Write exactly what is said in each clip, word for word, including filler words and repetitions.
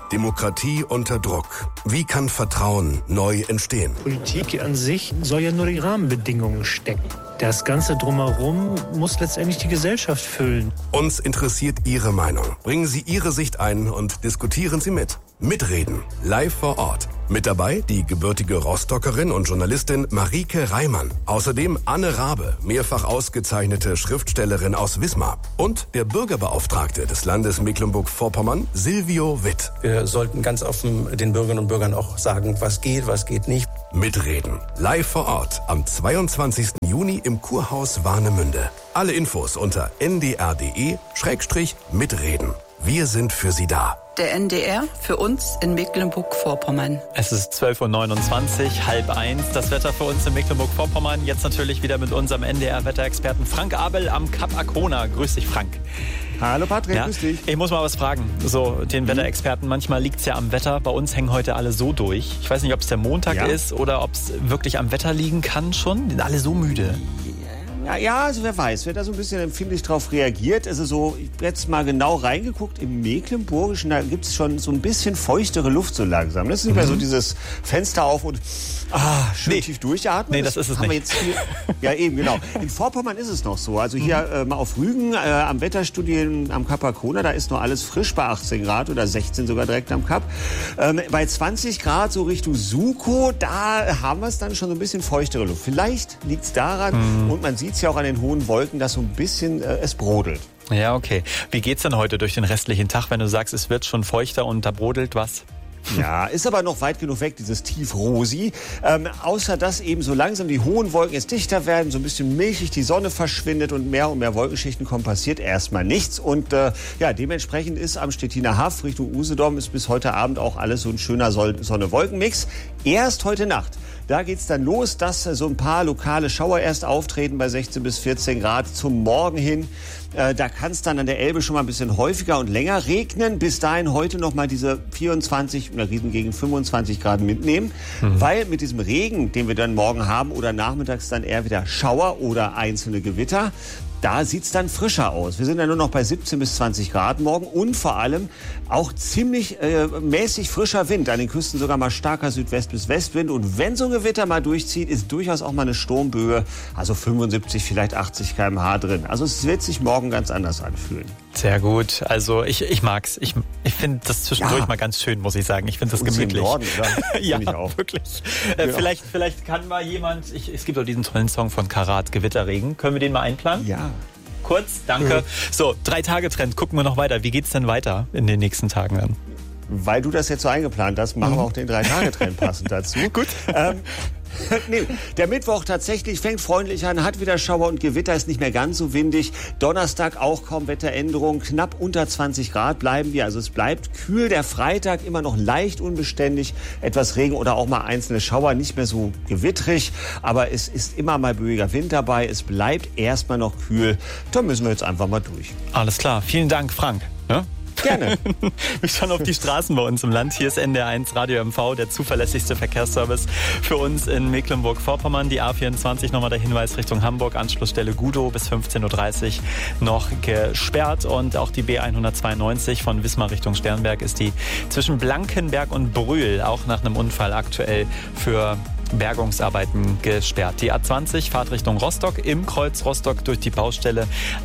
Demokratie unter Druck. Wie kann Vertrauen neu entstehen? Politik an sich soll ja nur die Rahmenbedingungen stecken. Das Ganze drumherum muss letztendlich die Gesellschaft füllen. Uns interessiert Ihre Meinung. Bringen Sie Ihre Sicht ein und diskutieren Sie mit. Mitreden. Live vor Ort. Mit dabei die gebürtige Rostockerin und Journalistin Marieke Reimann. Außerdem Anne Rabe, mehrfach ausgezeichnete Schriftstellerin aus Wismar. Und der Bürgerbeauftragte des Landes Mecklenburg-Vorpommern, Silvio Witt. Wir sollten ganz offen den Bürgerinnen und Bürgern auch sagen, was geht, was geht nicht. Mitreden. Live vor Ort am zweiundzwanzigsten Juni im Kurhaus Warnemünde. Alle Infos unter n d r punkt d e Schrägstrich mitreden. Wir sind für Sie da. Der N D R für uns in Mecklenburg-Vorpommern. Es ist zwölf Uhr neunundzwanzig, halb eins. Das Wetter für uns in Mecklenburg-Vorpommern. Jetzt natürlich wieder mit unserem N D R-Wetterexperten Frank Abel am Kap Arkona. Grüß dich, Frank. Hallo Patrick, ja, grüß dich. Ich muss mal was fragen, so den mhm. Wetterexperten. Manchmal liegt es ja am Wetter. Bei uns hängen heute alle so durch. Ich weiß nicht, ob es der Montag ja. ist oder ob es wirklich am Wetter liegen kann schon. Die sind alle so müde. Ja, ja, also wer weiß, wer da so ein bisschen empfindlich drauf reagiert. Also so, ich habe jetzt mal genau reingeguckt, im Mecklenburgischen, da gibt es schon so ein bisschen feuchtere Luft so langsam. Das ist nicht mehr so dieses Fenster auf und ah, schön nee. tief durchatmen. Nee, das, das ist es haben nicht. Wir jetzt hier, ja, eben, genau. In Vorpommern ist es noch so. Also hier mhm. äh, mal auf Rügen, äh, am Wetterstudien am Kap Arkona, da ist noch alles frisch bei achtzehn Grad oder sechzehn sogar direkt am Kap. Ähm, bei zwanzig Grad so Richtung Suko, da haben wir es dann schon so ein bisschen feuchtere Luft. Vielleicht liegt es daran mhm. und man sieht ja auch an den hohen Wolken, dass so ein bisschen äh, es brodelt. Ja, okay. Wie geht's denn heute durch den restlichen Tag, wenn du sagst, es wird schon feuchter und da brodelt was? Ja, ist aber noch weit genug weg, dieses Tiefrosi. Ähm, außer dass eben so langsam die hohen Wolken jetzt dichter werden, so ein bisschen milchig, die Sonne verschwindet und mehr und mehr Wolkenschichten kommen, passiert erstmal nichts. Und äh, ja, dementsprechend ist am Stettiner Haff Richtung Usedom ist bis heute Abend auch alles so ein schöner Sonne-Wolken-Mix. Erst heute Nacht. Da geht's dann los, dass so ein paar lokale Schauer erst auftreten bei sechzehn bis vierzehn Grad zum Morgen hin. Äh, da kann es dann an der Elbe schon mal ein bisschen häufiger und länger regnen. Bis dahin heute noch mal diese vierundzwanzig, in der Gegend fünfundzwanzig Grad mitnehmen. Mhm. Weil mit diesem Regen, den wir dann morgen haben oder nachmittags dann eher wieder Schauer oder einzelne Gewitter, da sieht's dann frischer aus. Wir sind ja nur noch bei siebzehn bis zwanzig Grad morgen und vor allem auch ziemlich äh, mäßig frischer Wind. An den Küsten sogar mal starker Südwest- bis Westwind. Und wenn so ein Gewitter mal durchzieht, ist durchaus auch mal eine Sturmböe, also fünfundsiebzig, vielleicht achtzig Kilometer pro Stunde drin. Also es wird sich morgen ganz anders anfühlen. Sehr gut. Also ich, ich mag's. Ich, ich finde das zwischendurch ja. mal ganz schön, muss ich sagen. Ich finde das gemütlich. Im Norden, oder? Ja, ich auch. wirklich. Äh, genau. vielleicht, vielleicht kann mal jemand, ich, es gibt auch diesen tollen Song von Karat, Gewitterregen. Können wir den mal einplanen? Ja. Kurz, danke. Mhm. So, Drei-Tage-Trend. Gucken wir noch weiter. Wie geht's denn weiter in den nächsten Tagen dann? Weil du das jetzt so eingeplant hast, machen wir auch den Drei-Tage-Trend passend dazu. Gut. Ähm, nee, der Mittwoch tatsächlich fängt freundlich an, hat wieder Schauer und Gewitter, ist nicht mehr ganz so windig. Donnerstag auch kaum Wetteränderung, knapp unter zwanzig Grad bleiben wir. Also es bleibt kühl. Der Freitag immer noch leicht unbeständig, etwas Regen oder auch mal einzelne Schauer, nicht mehr so gewittrig. Aber es ist immer mal böiger Wind dabei. Es bleibt erstmal noch kühl. Da müssen wir jetzt einfach mal durch. Alles klar. Vielen Dank, Frank. Ja? Gerne. Wir schauen auf die Straßen bei uns im Land. Hier ist N D R eins Radio M V, der zuverlässigste Verkehrsservice für uns in Mecklenburg-Vorpommern. Die A vierundzwanzig, nochmal der Hinweis Richtung Hamburg, Anschlussstelle Gudow bis fünfzehn Uhr dreißig noch gesperrt. Und auch die B hundertzweiundneunzig von Wismar Richtung Sternberg ist die zwischen Blankenberg und Brühl auch nach einem Unfall aktuell für Bergungsarbeiten gesperrt. Die A zwanzig, Fahrt Richtung Rostock, im Kreuz Rostock durch die Baustelle.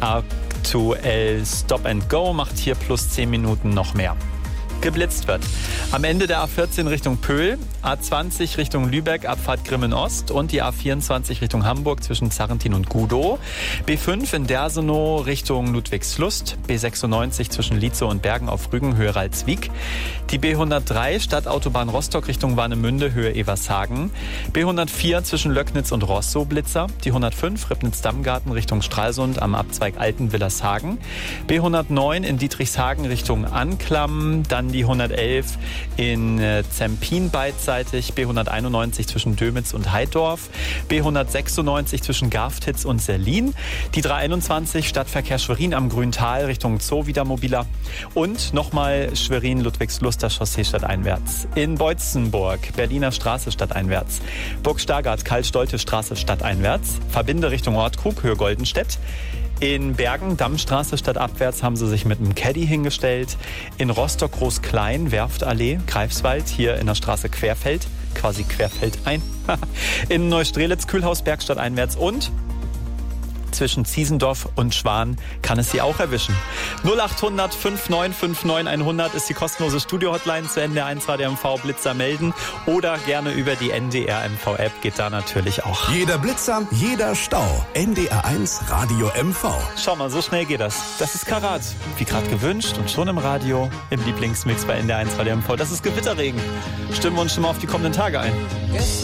Aktuell Stop and Go, macht hier plus zehn Minuten noch mehr. Geblitzt wird. Am Ende der A vierzehn Richtung Pöhl, A zwanzig Richtung Lübeck, Abfahrt Grimmen Ost und die A vierundzwanzig Richtung Hamburg zwischen Zarrentin und Gudow. B fünf in Dersenow Richtung Ludwigslust, B sechsundneunzig zwischen Lietzow und Bergen auf Rügen, Höhe Ralswiek. Die B hundertdrei Stadtautobahn Rostock Richtung Warnemünde, Höhe Evershagen. B hundertvier zwischen Löcknitz und Rostow, Blitzer. Die hundertfünf Ribnitz-Dammgarten Richtung Stralsund am Abzweig Altenwillershagen. B hundertneun in Dietrichshagen Richtung Anklam, dann die hundertelf in Zempin beidseitig, B hunderteinundneunzig zwischen Dömitz und Heiddorf, B hundertsechsundneunzig zwischen Garftitz und Serlin, die dreihunderteinundzwanzig Stadtverkehr Schwerin am Grüntal Richtung Zoo wieder mobiler und nochmal Schwerin-Ludwigsluster Chaussee stadteinwärts. In Beutzenburg Berliner Straße stadteinwärts, Burg Stargard Karl-Stolte Straße stadteinwärts, Verbinde Richtung Ortkrug, Höhe Goldenstedt. In Bergen, Dammstraße stadtabwärts, haben sie sich mit einem Caddy hingestellt. In Rostock Groß-Klein, Werftallee, Greifswald, hier in der Straße Querfeld, quasi Querfeldein. In Neustrelitz, Kühlhausberg stadteinwärts und zwischen Ziesendorf und Schwan kann es Sie auch erwischen. null acht hundert fünf neun fünf neun hundert ist die kostenlose Studio-Hotline zu N D R eins Radio M V. Blitzer melden oder gerne über die N D R M V-App, geht da natürlich auch. Jeder Blitzer, jeder Stau. N D R eins Radio M V. Schau mal, so schnell geht das. Das ist Karat, wie gerade gewünscht und schon im Radio, im Lieblingsmix bei N D R eins Radio M V. Das ist Gewitterregen. Stimmen wir uns schon mal auf die kommenden Tage ein.